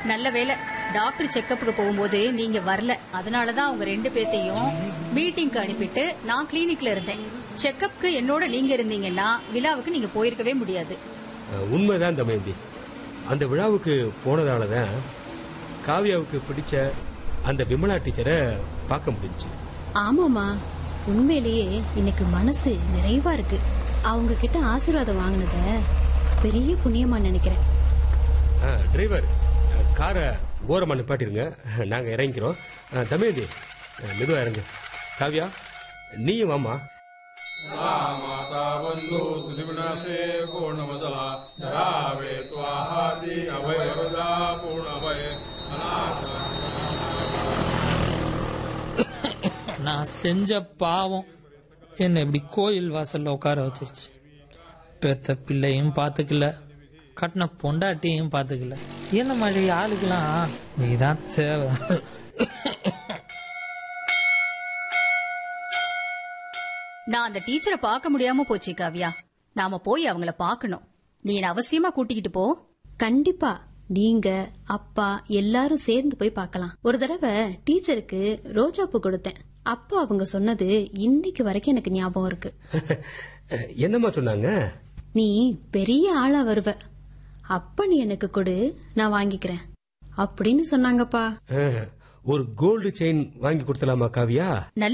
நல்ல வேளை டாக்டர் செக்கப்புக்கு போகும்போது நீங்க வரல. அதனாலதான் அவங்க 2 பேத்தையும் மீட்டிங்க்கு அனுப்பிட்டு நான் கிளினிக்ல இருந்தேன். செக்கப்புக்கு என்னோட நீங்க இருந்தீங்கன்னா விழாவுக்கு நீங்க போயிருக்கவே முடியாது. உண்மைதான் தமயந்தி. அந்த விழாவுக்கு போனதாலதான் காவியாவுக்கு பிடிச்ச அந்த விமலா டீச்சரை பார்க்க முடிஞ்சு. ஆமாமா, உண்மையிலேயே இன்னைக்கு மனசு நிறைவா இருக்கு. அவங்க கிட்ட ஆசீர்வாதம் வாங்கினத பெரிய புண்ணியமா நினைக்கிறேன். டிரைவர், காரை ஓரமா நிப்பாட்டிருங்க, நாங்க இறங்கிக்கிறோம். தமயந்தி, மெதுவா இறங்க. காவியா, நீயும் வாமா. நான் செஞ்ச பாவம் என்ன இப்படி கோயில் வாசல்ல உட்கார வச்சிருச்சு. பெத்த பிள்ளையும் பாத்துக்கல, கட்டின பொண்டாட்டியும் பாத்துக்கல. என்ன மாதிரி ஆளுக்கெல்லாம் நீதான் தேவை. நான் அந்த டீச்சரை பார்க்க முடியாம போச்சு காவியா. நாம போய் அவங்கள பார்க்கணும். நீ என்ன அவசியமா கூட்டிக்கிட்டு போ. கண்டிப்பா நீங்க அப்பா எல்லாரும் சேர்ந்து போய் பார்க்கலாம். ஒரு தடவை டீச்சருக்கு ரோஜாப்பூ கொடுத்தேன். அப்பா அவங்க சொன்னது இன்னைக்கு வரைக்கும் எனக்கு ஞாபகம் இருக்கு. என்னம்மா சொன்னாங்க? நீ பெரிய ஆளா வருவ, அப்ப நீ எனக்கு கொடு, நான் வாங்கிக்கிறேன் அப்படின்னு சொன்னாங்கப்பா. ஒரு கோல்டு செயின் வாங்கி கொடுத்தலாமா காவியா?